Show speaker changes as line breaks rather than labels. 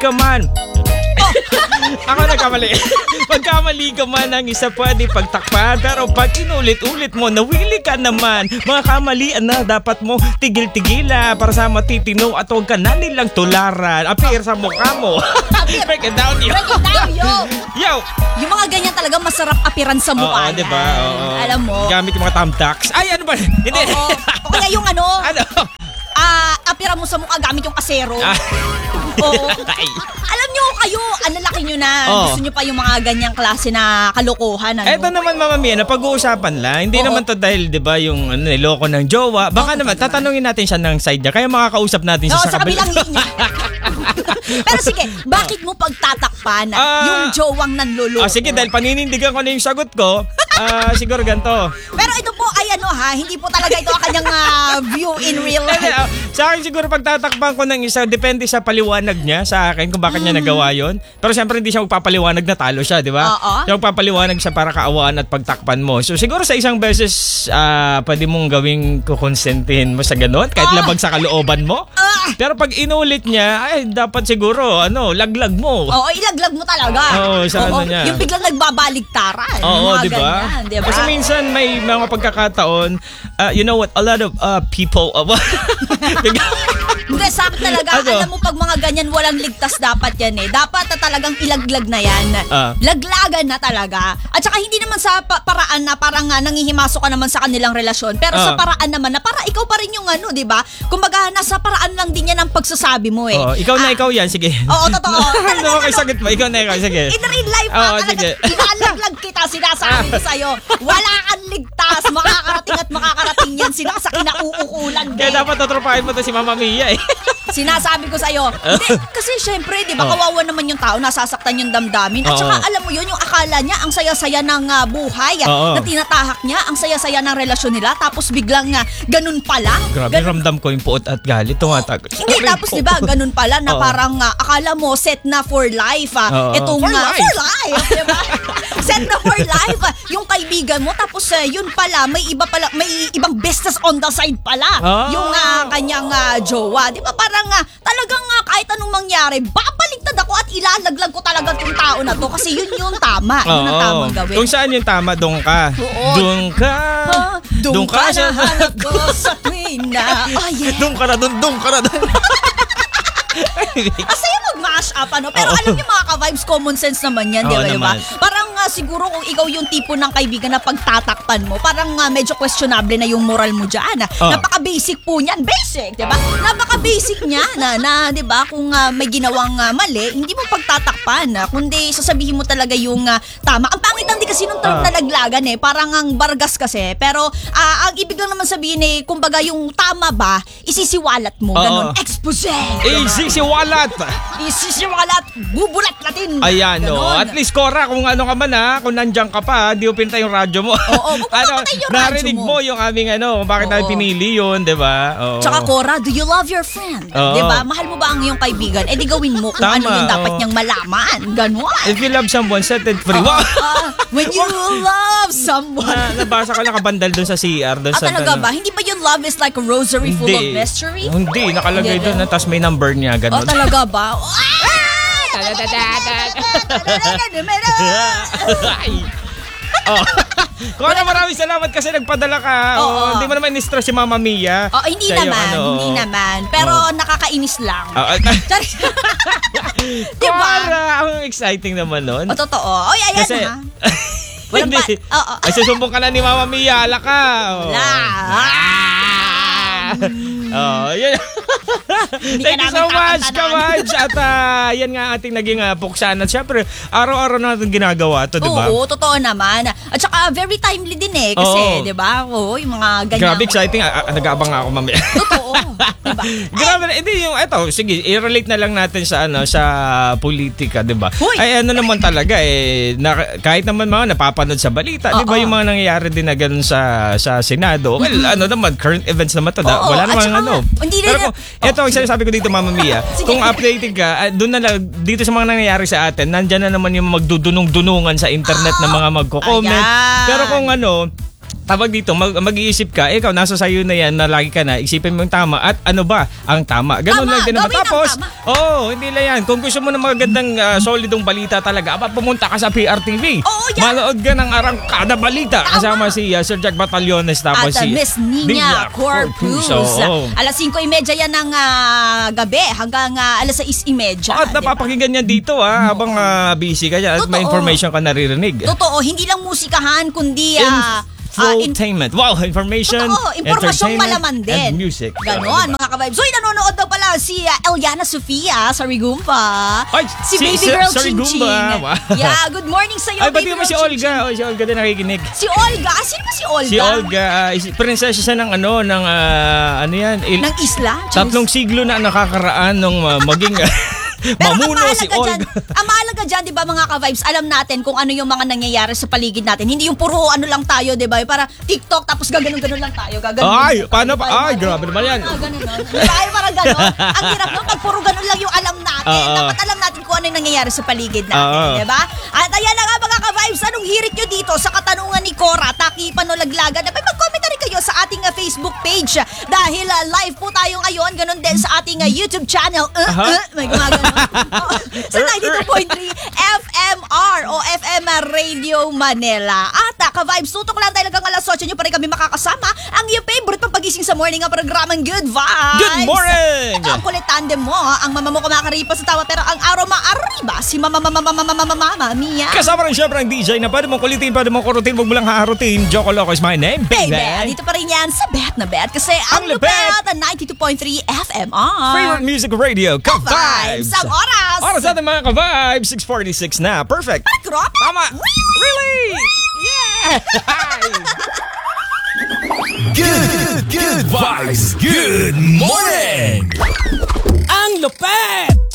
ka man. Ako nagkamali. Pagkamali ka man ang isa pwede pagtakpan, pero pag inulit-ulit mo, nawili ka naman. Mga kamalian na dapat mo tigil-tigilan para sa matitino at huwag ka na nilang tularan. Appear sa mukha mo. Break it down, yo.
Break it down, yo.
Yo.
Yung mga ganyan talaga masarap apiran sa mukha.
Oo, diba? Oo.
Alam mo.
Gamit yung mga thumbtacks. Ay, ano ba? Hindi.
Oo. O kaya yung ano?
Ano?
Apiran mo sa mukha gamit yung asero. Oo. Alam nyo kayo, ang lalaki nyo na. Gusto nyo pa yung mga ganyang klase na kalokohan. Ano?
Eto naman, Mama Mia, pag-uusapan lang. Hindi naman to dahil, di ba, yung niloko ng jowa. Baka naman, tatanungin natin siya ng side niya. Kaya makakausap natin siya sa kabilang linya.
Pero sige, bakit mo pagtatakpan yung jowang nanluloko?
Sige, dahil paninindigan ko na yung sagot ko, siguro ganito.
Pero ito po ay hindi po talaga ito ang kanyang view in real life.
Sa akin siguro pagtatakpan ko ng isa, depende sa paliwanag niya sa akin kung bakit niya nagawa yun. Pero siyempre hindi siya magpapaliwanag na talo siya, di ba? Siya magpapaliwanag siya para kaawaan at pagtakpan mo. So siguro sa isang beses, pwede mong gawing kukonsentihin mo sa ganun, kahit labag sa kalooban mo. Pero pag inulit niya, ay dapat siguro, laglag mo.
Oo, ilaglag mo talaga.
Oo, sa ano niya.
Yung biglang nagbabaligtaran.
Oo, di ba? Kasi minsan may mga pagkakataon, you know what, a lot of people,
hindi, sakit talaga. Alam mo, pag mga ganyan, walang ligtas dapat yan eh. Dapat na talagang ilaglag na yan. Laglagan na talaga. At saka hindi naman sa paraan na parang nangihimasok ka naman sa kanilang relasyon. Pero sa paraan naman na para ikaw pa rin yung di ba? Kumbaga, nasa paraan lang din yan ang pagsasabi mo eh.
Ikaw na ikaw yan, sige.
Oo, totoo.
Ano kay sakit mo? Ikaw na ikaw, sige.
In real life, ilalaglag kita, sinasabi ko sa'yo. Wala kang ligtas. Makakarating at makakarating yan sila sa kinauukulan.
Kaya dapat tutropahin mo to si Mama Mia eh.
Sinasabi ko sa'yo. Hindi, kasi syempre, di ba, kawawa naman yung tao, nasasaktan yung damdamin. At saka, alam mo yun, yung akala niya, ang saya-saya ng buhay, na tinatahak niya, ang saya-saya ng relasyon nila, tapos biglang ganun pala.
Grabe, ramdam ko yung puot at galit. Tumatagos.
Hindi, tapos di ba, ganun pala, na parang akala mo, set na for life. Itong, for life, di ba? Set na for life. Yung kaibigan mo, tapos yun pala, may ibang business on the side pala. Yung kanyang jowa. Di ba, parang talagang kahit anong mangyari, babaliktad ako at ilalaglag ko talaga yung tao na to kasi yun yung tama. Yun ang tamang gawin.
Kung saan yung tama, doon ka. Doon ka
sa hanap ko sa tuwing na.
Doon ka na, doon ka na.
Kasi mag-mash up, pero alam niyo mga ka-vibes, common sense naman yan, di ba? Parang siguro kung ikaw yung tipo ng kaibigan na pagtatakpan mo, parang medyo questionable na yung moral mo dyan. Napaka-basic po niyan, basic, di ba? Napaka-basic niya na di ba, kung may ginawang mali, hindi mo pagtatakpan, kundi sasabihin mo talaga yung tama. Ang pangit lang din kasi nung term na laglagan parang ang bargas kasi, pero ang ibig lang naman sabihin kumbaga yung tama ba, isisiwalat mo, ganun, expose.
Isisiwalat,
bubulat natin.
Ayan, at least Cora, kung ano ka man kung nandiyan ka pa, di upin tayong radyo mo.
Oo, yung
narinig mo yung aming bakit tayo pinili yun, di ba?
Tsaka Cora, do you love your friend? Di ba? Mahal mo ba ang iyong kaibigan? Di gawin mo kung ano yung dapat niyang malaman. Ganon.
If you love someone, set it free.
When you love someone.
Nabasa ko lang kabandal dun sa CR.
Talaga ba? Hindi ba yung love is like a rosary full of mystery?
Hindi, nakalagay dun, tapos may number niya. Ganon.
Talaga ba?
Kona, maraming salamat kasi nagpadala ka. Hindi mo naman ni-stress si Mama Mia.
Hindi naman. Pero nakakainis lang.
Diba? Ang exciting naman nun.
Totoo. Ayan
kasi, ay, susumbong ka na ni Mama Mia. Hala ka. Yun. Thank you so much, Kamaj. At yan nga ating naging puksan. At syempre, araw-araw natin ginagawa ito, di ba?
Oo, totoo naman. At saka very timely din kasi, di ba? Yung mga ganyan.
Grabe exciting. Nag-aabang nga ako mamaya.
Totoo. Diba?
Grabe na. Hindi yung, sige, i-relate na lang natin sa sa politika, di ba? Ay, naman talaga kahit naman mga napapanood sa balita, di ba yung mga nangyayari din na ganun sa Senado. Well, naman, current events naman ito. Wala namang Pero kung, ito ang sinasabi ko dito, Mama Mia, kung updated ka, doon na lang, dito sa mga nangyayari sa atin, nandyan na naman yung magdudunong-dunungan sa internet ng mga magko-comment. Pero kung tawag dito, mag-iisip ka, ikaw, nasa sayo na yan, na lagi ka na, isipin mo yung tama at ano ba ang tama. Ganun lang din naman. Tapos, hindi lang yan. Kung gusto mo ng magandang solidong balita talaga, pumunta ka sa PRTV. Manood ka ng Arangkada Balita. Kasama si Sir Jack Batallones, tapos
at
si
Miss Nina Corpus. Alas 5:30 yan ng gabi hanggang alas 6:30.
At napapakinggan yan dito habang busy ka dyan at may information ka naririnig.
Totoo, hindi lang musikahan, kundi
infotainment. Information,
impormasyong malaman din.
And music.
Ganon, mga ka-vibes. So, nanonood daw pala si Eliana Sofia sa Rigumpa.
Si
baby girl Ching Ching.
Wow.
Yeah, good morning sa'yo, baby girl
si Olga. Si Olga din nakikinig.
Si Olga? Sino ba si Olga?
Si Olga, prinsesa siya ng ano yan?
Ng isla?
3 siglo na nakakaraan nung maging...
Pero
mamuno si Olga.
Ang mahalaga dyan, di ba mga ka-vibes, alam natin kung ano yung mga nangyayari sa paligid natin. Hindi yung puro ano lang tayo, di ba? Para TikTok, tapos gaganon-ganon lang tayo.
Paano pa? Grabe naman yan.
Ganon. Di ba? Parang ganon. Ang hirap nun, pag puro ganon lang yung alam natin. Dapat alam natin kung ano yung nangyayari sa paligid natin, di ba? At ayan na nga mga ka-vibes, anong hirit nyo dito sa katanungan ni Cora, Takipan o Laglagan? Mag-comment na rin kayo sa ating Facebook page. Dahil live po tayo ngayon, ganon din sa ating YouTube channel. May gumagano. Sa 92.3 FMR o FM Radio Manila. At ka-vibes, tutok lang tayo hanggang alas 8 nyo pa rin kami makakasama. Ang iyong favorite pagising sa morning ang programang Good Vibes.
Good morning!
Ito ang kulit tandem mo. Ang mama mo kumakaripa sa tawa pero ang araw maariba si Mama Mia.
Kasama rin syempre ang DJ na pwede mong kulitin, pwede mong kurutin, wag mo lang haharutin. Joko Loco is my name, baby.
Dito pa rin yan sa Bet na Bet kasi ang lupet ang 92.3 FMR.
Favorite music radio, Ka-Vibes.
Ang oras
natin mga Ka-Vibes, 6:46 na. Perfect. Tama. Really? Yeah.
Good vibes. Good morning.
Ang lupet!